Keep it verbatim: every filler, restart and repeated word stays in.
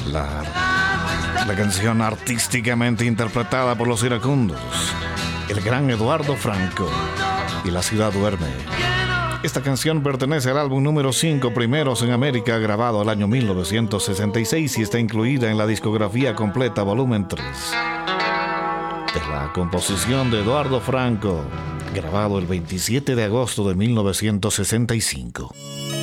La, la canción artísticamente interpretada por los iracundos, el gran Eduardo Franco y La ciudad duerme. Esta canción pertenece al álbum número cinco, Primeros en América, grabado el año mil novecientos sesenta y seis, y está incluida en la discografía completa volumen tres. De la composición de Eduardo Franco, grabado el veintisiete de agosto de mil novecientos sesenta y cinco.